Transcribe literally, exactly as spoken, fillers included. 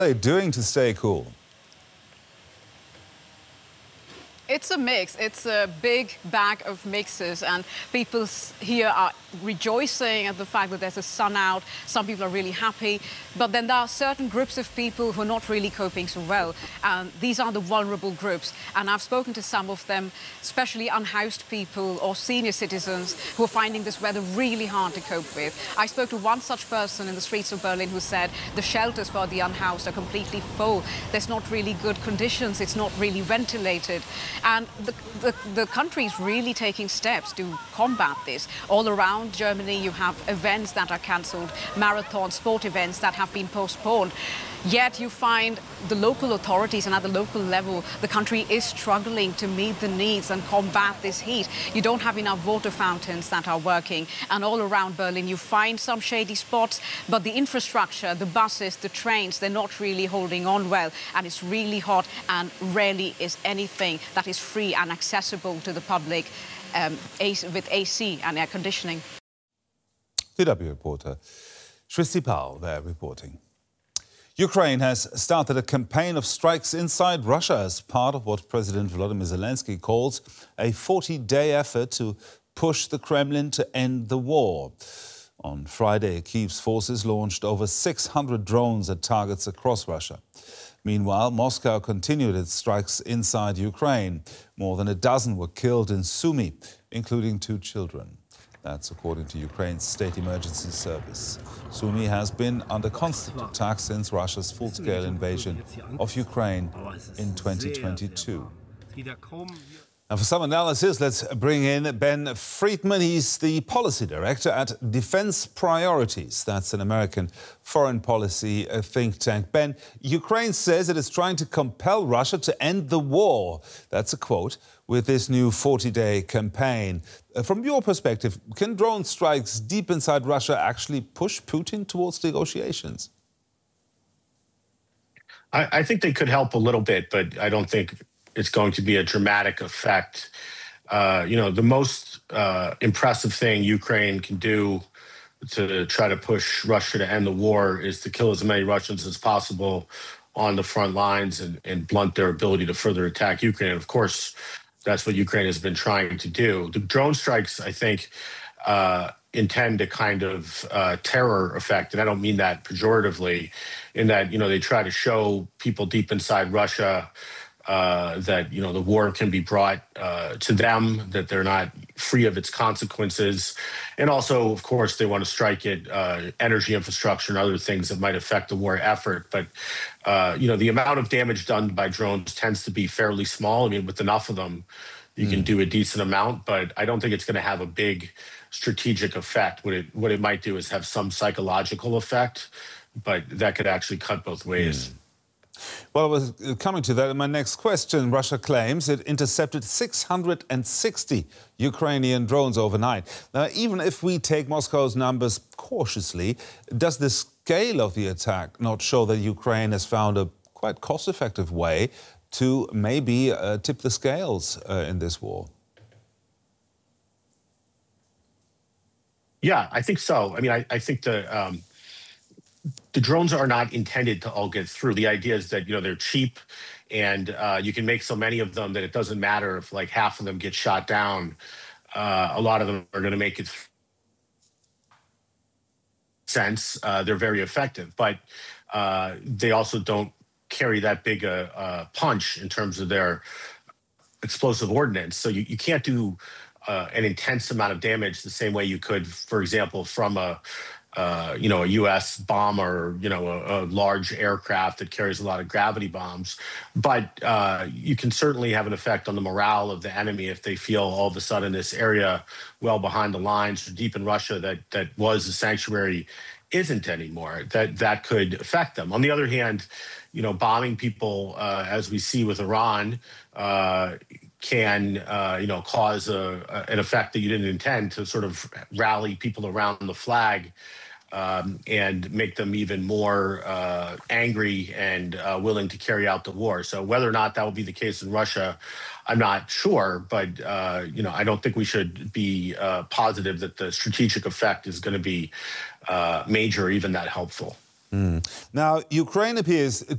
What are they doing to stay cool? It's a mix. It's a big bag of mixes, and people here are rejoicing at the fact that there's a sun out. Some people are really happy, but then there are certain groups of people who are not really coping so well, and these are the vulnerable groups. And I've spoken to some of them, especially unhoused people or senior citizens who are finding this weather really hard to cope with. I spoke to one such person in the streets of Berlin who said the shelters for the unhoused are completely full. There's not really good conditions. It's not really ventilated. And the, the, the country is really taking steps to combat this. All around Germany, you have events that are cancelled, marathon sport events that have been postponed. Yet you find the local authorities, and at the local level, the country is struggling to meet the needs and combat this heat. You don't have enough water fountains that are working. And all around Berlin, you find some shady spots, but the infrastructure, the buses, the trains, they're not really holding on well. And it's really hot, and rarely is anything that is free and accessible to the public um, with A C and air conditioning. D W reporter Shristi Powell there reporting. Ukraine has started a campaign of strikes inside Russia as part of what President Volodymyr Zelensky calls a forty-day effort to push the Kremlin to end the war. On Friday, Kyiv's forces launched over six hundred drones at targets across Russia. Meanwhile, Moscow continued its strikes inside Ukraine. More than a dozen were killed in Sumy, including two children. That's according to Ukraine's state emergency service. Sumy has been under constant attack since Russia's full-scale invasion of Ukraine in twenty twenty-two. And for some analysis, let's bring in Ben Friedman. He's the policy director at Defense Priorities. That's an American foreign policy think tank. Ben, Ukraine says it is trying to compel Russia to end the war. That's a quote with this new forty-day campaign. Uh, from your perspective, can drone strikes deep inside Russia actually push Putin towards negotiations? I, I think they could help a little bit, but I don't think it's going to be a dramatic effect. Uh, you know, the most uh, impressive thing Ukraine can do to try to push Russia to end the war is to kill as many Russians as possible on the front lines and, and blunt their ability to further attack Ukraine. And of course, that's what Ukraine has been trying to do. The drone strikes, I think, uh, intend a kind of uh, terror effect, and I don't mean that pejoratively, in that, you know, they try to show people deep inside Russia Uh, that, you know, the war can be brought uh, to them, that they're not free of its consequences. And also, of course, they want to strike at uh, energy infrastructure and other things that might affect the war effort. But, uh, you know, the amount of damage done by drones tends to be fairly small. I mean, with enough of them, you mm. can do a decent amount, but I don't think it's going to have a big strategic effect. What it, what it might do is have some psychological effect, but that could actually cut both ways. Mm. Well, I was coming to that in my next question. Russia claims it intercepted six hundred sixty Ukrainian drones overnight. Now, even if we take Moscow's numbers cautiously, does the scale of the attack not show that Ukraine has found a quite cost-effective way to maybe uh, tip the scales uh, in this war? Yeah, I think so. I mean, I, I think the... Um, The drones are not intended to all get through. The idea is that, you know, they're cheap and uh, you can make so many of them that it doesn't matter if like half of them get shot down. Uh, a lot of them are going to make it sense. Uh, they're very effective, but uh, they also don't carry that big a, a punch in terms of their explosive ordnance. So you, you can't do uh, an intense amount of damage the same way you could, for example, from a Uh, you know, a U S bomb or, you know, a, a large aircraft that carries a lot of gravity bombs. But uh, you can certainly have an effect on the morale of the enemy if they feel all of a sudden this area well behind the lines or deep in Russia that that was a sanctuary isn't anymore. That that could affect them. On the other hand, you know, bombing people, uh, as we see with Iran, uh, can, uh, you know, cause a, a, an effect that you didn't intend to sort of rally people around the flag um, and make them even more uh, angry and uh, willing to carry out the war. So whether or not that will be the case in Russia, I'm not sure. But, uh, you know, I don't think we should be uh, positive that the strategic effect is going to be uh, major or even that helpful. Mm. Now, Ukraine appears